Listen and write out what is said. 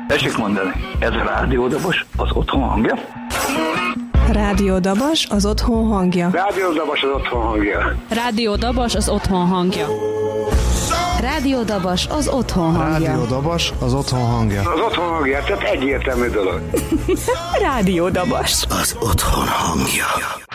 Tessék mondani, ez a rádiódobos az otthon hangja? Rádiódabas az otthon hangja. Rádiódabas az otthon hangja. Rádiódabas az otthon hangja. Rádiódabas az otthon hangja. Rádiódabas az otthon hangja. Az otthon hangja, tehát egyértelmű dolog. Rádiódabas Az otthon hangja.